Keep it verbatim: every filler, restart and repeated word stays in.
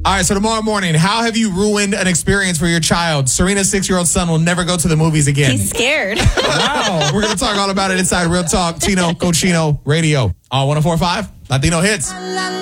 All right, so tomorrow morning, how have you ruined an experience for your child? Serena's six-year-old son will never go to the movies again. He's scared. Wow. We're going to talk all about it inside Real Talk, Tino Cochino Radio. On one oh four point five, Latino Hits.